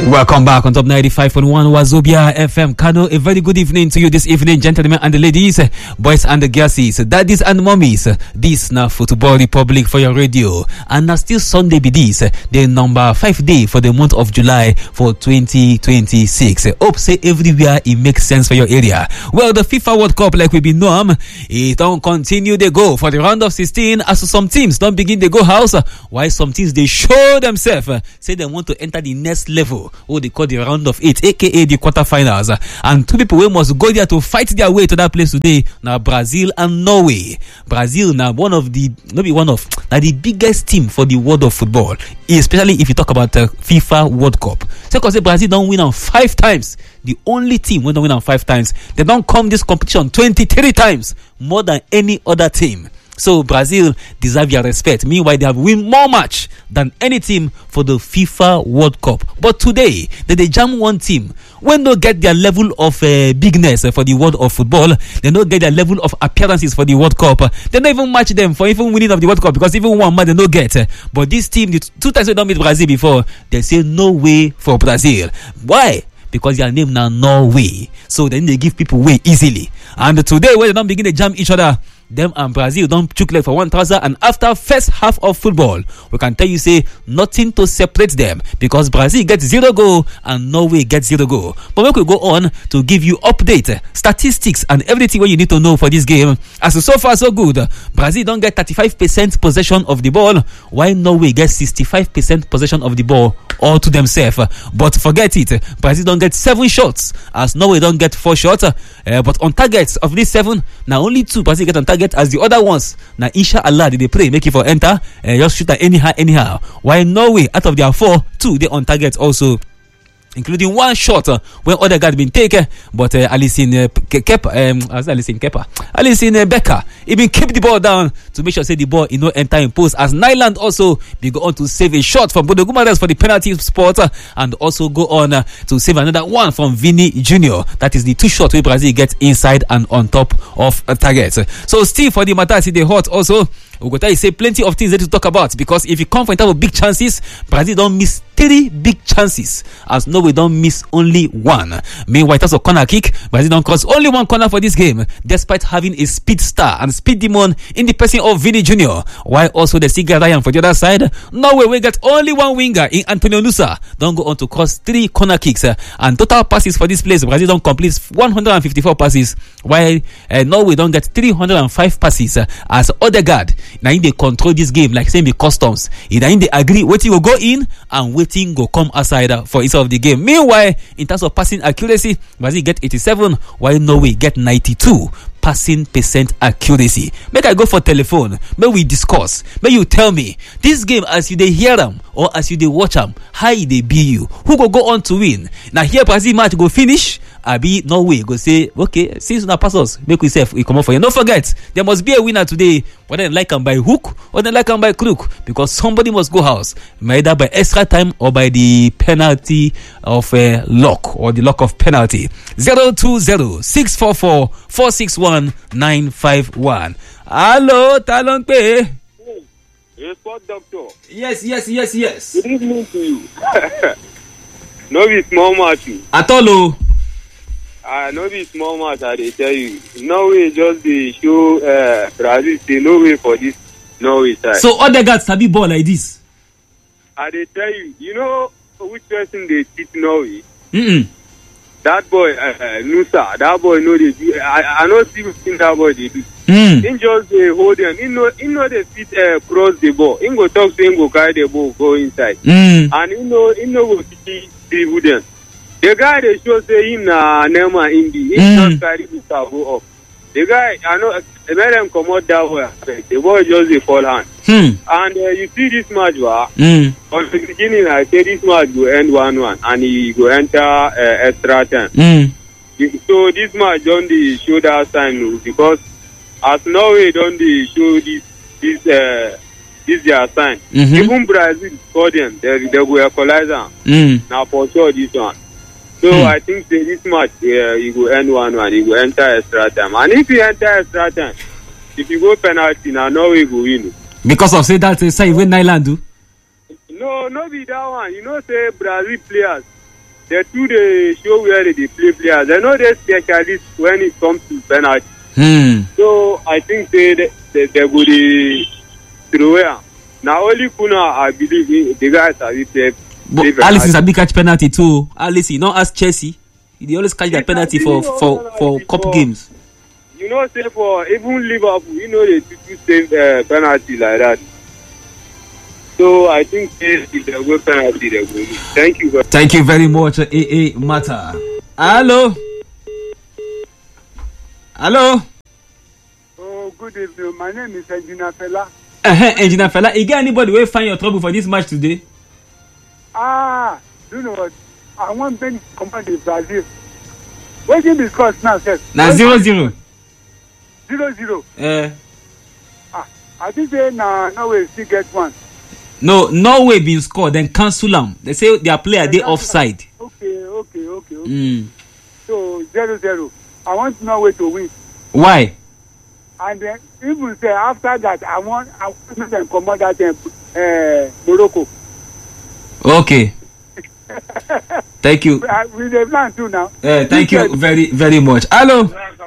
Welcome back on Top 95.1 Wazobia FM Kano. A very good evening to you this evening, gentlemen and the ladies, boys and the girls, daddies and mummies. This now Football Republic for your radio. And now still Sunday be this, the number 5 day for the month of July for 2026. Hope say everywhere it makes sense for your area. Well, the FIFA World Cup, like we be know, it don't continue they go for the round of 16 as some teams don't begin they go house, while some teams they show themselves, say they want to enter the next level. What they call the round of 8, aka the quarterfinals. And two people must go there to fight their way to that place today. Now Brazil and Norway. Brazil now the biggest team for the world of football, especially if you talk about the FIFA World Cup. So because Brazil don't win on 5 times. The only team when they win on 5 times, they don't come this competition 23 times, more than any other team. So Brazil deserve your respect. Meanwhile, they have win more match than any team for the FIFA World Cup. But today, they jam one team. When they get their level of bigness for the world of football, they don't get their level of appearances for the World Cup. They don't even match them for even winning of the World Cup, because even one match they don't get. But this team, the 2 times they don't meet Brazil before, they say no way for Brazil. Why? Because their name now Norway. So then they give people way easily. And today, when they don't begin to jam each other, them and Brazil don't choke leg for 1,000, and after first half of football, we can tell you say nothing to separate them, because Brazil gets 0 goal and Norway gets 0 goal. But we could go on to give you update, statistics, and everything what you need to know for this game. As so far so good, Brazil don't get 35% possession of the ball, while Norway gets 65% possession of the ball all to themselves. But forget it, Brazil don't get 7 shots, as Norway don't get 4 shots. But on targets of these 7, now only 2 Brazil get on target, as the other ones now inshallah they pray make it for enter, just shoot at anyhow. While Norway, out of their 4, 2 they on target also, including 1 shot when other guard been taken, but Alison Becker even keep the ball down to make sure say the ball no enter in post, as Nyland also be go on to save a shot from Bodo Guimaraes for the penalty spot, and also go on to save another one from Vini Jr. That is the 2 shots where Brazil gets inside and on top of targets. So still for the matter, see the hot also. Ugota say plenty of things there to talk about, because if you come for in terms of big chances, Brazil don't miss 3 big chances, as Norway don't miss only 1. Meanwhile, in terms of corner kick, Brazil don't cross only 1 corner for this game, despite having a speed star and speed demon in the person of Vini Jr. While also the Siga Ryan for the other side, Norway will get only 1 winger in Antonio Nusa. Don't go on to cross 3 corner kicks, and total passes for this place, Brazil don't complete 154 passes, while Norway don't get 305 passes, as Odegaard now they control this game like saying the customs. Now they agree waiting will go in and waiting go come outside for inside of the game. Meanwhile, in terms of passing accuracy, Brazil get 87, while Norway get 92 passing percent accuracy. Make I go for telephone, may we discuss, may you tell me this game as you they hear them or as you they watch them, how they be you, who go on to win. Now here Brazil match go finish, Abi Norway go say okay, since now pass us, make we safe, we come up for you. Don't forget, there must be a winner today, whether they like them by hook or they like them by crook, because somebody must go house, either by extra time or by the penalty of lock, or the lock of penalty. 020-644-461-951. Hello, Talon Pay. Hey, sport doctor. Yes. Good evening to you. No be small match. At all. No be small match, I dey tell you. Norway just dey show Brazil say no way for this Norway side. So Odegaard sabi ball like this. I dey tell you, you know which person dey cheat Norway? That boy, Nusa, that boy know they do. I know see wetin that boy they do. He just dey hold him. He know they fit cross the ball. He go talk to him, go carry the ball, go inside. And he know go see dribble them. The guy they show say him na Neymar Indi. He just carry Nusa go up. The guy, I know, let them come out that way. The ball just dey fall hand. And you see this match, on the beginning I say this match go end 1-1 and he go enter extra time. So this match don't dey show that sign, because as Norway don't dey show this their sign. Even Brazil score them, they go equalize them. Now for sure this one. So I think say this match you go end 1-1, you go enter extra time. And if you enter extra time, if you go penalty, now Norway go win. Because of say that say when Nyland do? No be that one. You know say Brazil players, they do the show where they play players. They know they're specialists when it comes to penalty. So I think they go the throw. Now only Kuna, I believe the guys are play. But Alice is a big catch penalty too. Alice, you know, as Chelsea, they always catch that penalty for cup games. You know, say for even Liverpool, you know they do save penalty like that. So I think if they go penalty, they go. Thank you. Thank you very much, AA Mata. Hello. Hello. Oh, good evening. My name is Engineer Fela. Engineer Fela, you get anybody will find your trouble for this match today? You know what? I want Ben to command in Brazil. What is the score now, sir? Now 0-0. 0-0. I think they Norway still get one. No, Norway being scored, then cancel them. They say their player they offside. Okay. So 0-0. I want Norway to win. Why? And then even say after that, I want them command that Morocco. Okay. Thank you. We have plan too now. Thank you very, very much. Hello.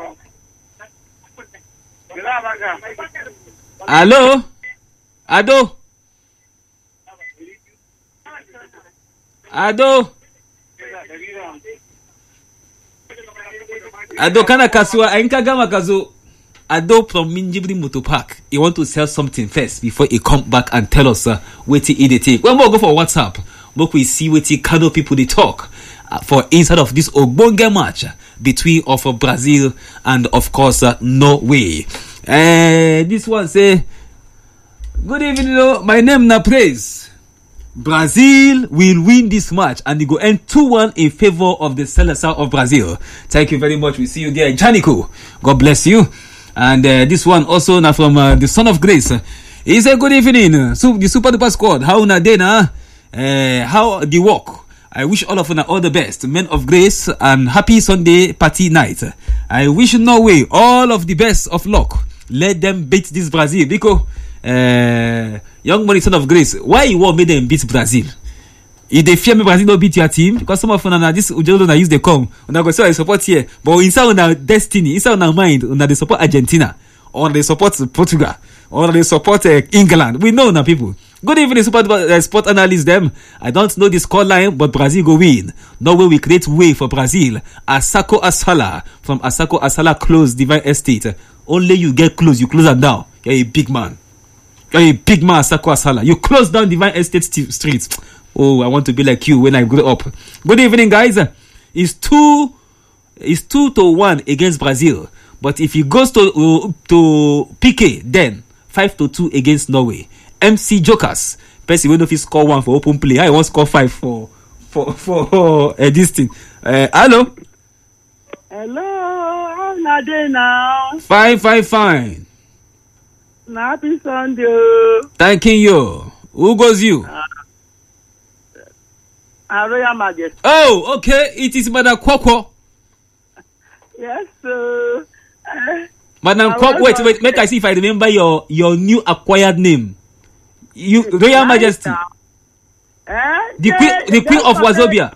Hello. Ado. Kana kasua ainka gama kazo. Ado from Minjibri Motor Park. You want to sell something first before you come back and tell us what you eat it. When we go for WhatsApp, we see what you Kano people they talk for inside of this Ogbonge match between of Brazil and of course Norway. This one say, good evening, my name na Praise. Brazil will win this match and they go end 2-1 in favor of the Seleção of Brazil. Thank you very much. We see you there, Janico. God bless you. And this one also now from the Son of Grace. He said, good evening. So the Super Duper Squad. How na day na? How the work? I wish all of you all the best. Men of Grace and happy Sunday party night. I wish Norway all of the best of luck. Let them beat this Brazil. Because young money Son of Grace, why you want me them beat Brazil? If they fear me Brazil don't beat your team, because some of them this Ujelo na use they come, una go say I support here, but inside una destiny, inside una mind, una they support Argentina, or they support Portugal, or they support England. We know now people. Good evening, sport analysts them. I don't know the score line, but Brazil go win. Norway will create way for Brazil. Asako Asala from Asako Asala close Divine Estate. Only you get close, you close them down. You're a big man. You're a big man, Asako Asala. You close down Divine Estate streets. Oh, I want to be like you when I grow up. Good evening, guys. It's 2-1 against Brazil. But if he goes to PK, then 5-2 against Norway. MC Jokers. Person when if he score 1 for open play, I want score 5 for this thing. Hello. Hello. How na day now? Fine. Happy Sunday. Thanking you. Who goes you? Royal Majesty. Oh, okay. It is Madam Kwokwo. Yes, sir. Madam Kwokwo, wait. Make I see if I remember your new acquired name. You, Royal Majesty. The Queen of Wazobia.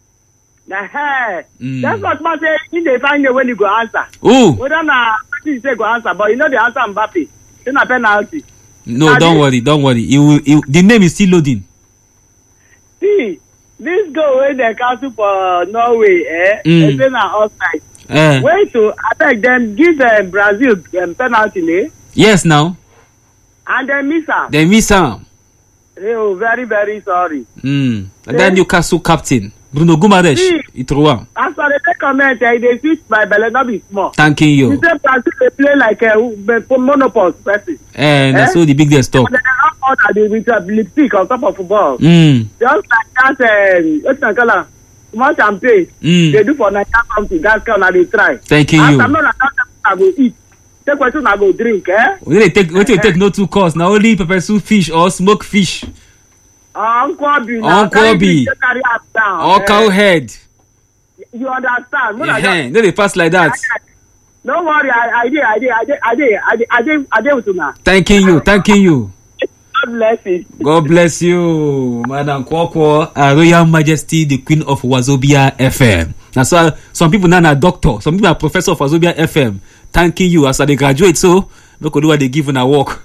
That's what man say. In the final when you go answer. Oh. Whether na you say go answer, but you know the answer Mbappe. It's not penalty. No, don't worry. The name is still loading. See. This goal when they cancel for Norway, they say na offside. Wait to attack them, give them Brazil penalty, Yes, now. And then miss am. They miss am. Oh, very, very sorry. And then Newcastle captain Bruno Guimaraes. Itrouan. As for the comment, they switch my belly, not be small. Thanking you. You say Brazil they play like a monopause person. That's so the big deal stop. With a lipstick on top of football. Just like that, what's the color? Small champagne. They do for Nigeria something. That's kind of they try. Thanking you. I'm not I go eat. Take what I go drink, What you take no 2 course. Now only pepper soup fish or smoked fish. Uncle B. Or cow head. You understand? No, they pass like that. Don't worry, I did with you now. Thanking you. God bless you. God bless you, Madam Kwokwo, Royal Majesty, the Queen of Wazobia FM. That's why some people now are doctor, some people are professor of Wazobia FM. Thanking you as they graduate, so look at what they give in a walk.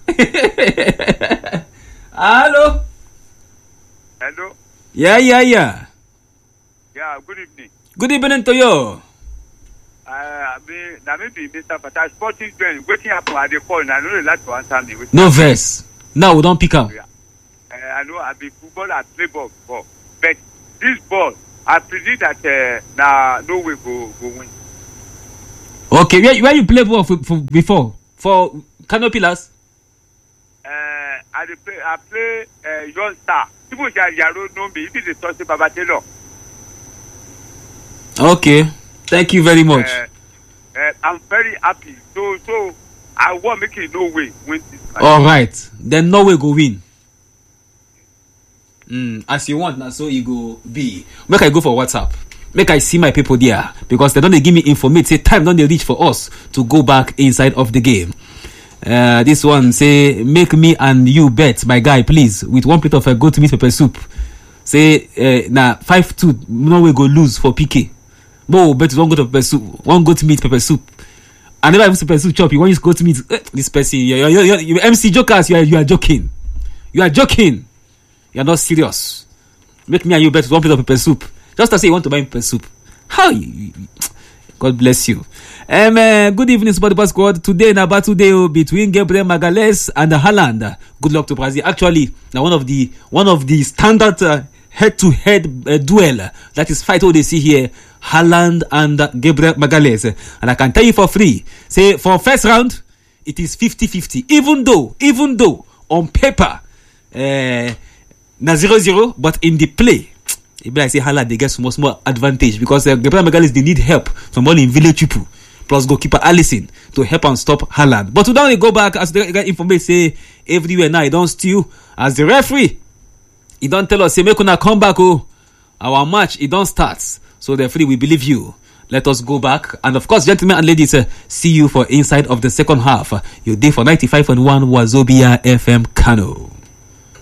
Hello. Hello. Yeah. Yeah, good evening. Good evening to you. Maybe Mr. Fatah Sporting Joint waiting up at the call and I know like to answer me. No verse. Now we don't pick up. Yeah. I know I be football and play ball, but this ball I predict that Norway go win. Okay, where you play ball for before? For Kano Pillars? I play Young Star. People don't know me. If it's a Tosi Babatelo. Okay, thank you very much. I'm very happy. So I want make it Norway win this match. All right, then Norway go win. As you want now, so you go be. Make I go for WhatsApp. Make I see my people there because they don't give me information. Say time don't they reach for us to go back inside of the game. This one say make me and you bet, my guy, please, with one plate of a goat meat pepper soup. Say 5-2 Norway go lose for PK. But bet one goat of pepper soup, one goat meat pepper soup. I never have pepper soup chop. You want to goat meat? This person, you MC jokers, you are joking. You are joking. You are not serious. Make me and you bet with one plate of pepper soup. Just to say you want to buy pepper soup. How you God bless you. Good evening, Sport Squad. Today in a battle day between Gabriel Magalhaes and Haaland. Good luck to Brazil. Actually, now one of the standard head-to-head duel that is fight all they see here. Haaland and Gabriel Magalhaes. And I can tell you for free. Say for first round, it is 50-50. Even though on paper, na 0-0, but in the play. If I say Haaland, they get small advantage because Gabriel Magalhaes they need help from all in Village Chupu plus goalkeeper Alisson to help and stop Haaland. But today they go back as they get information say everywhere now. He don't steal as the referee. He don't tell us say make una come back. Our match it don't start. So the referee we believe you. Let us go back and of course, gentlemen and ladies, see you for inside of the second half. Your day for 95.1 Wazobia FM Kano.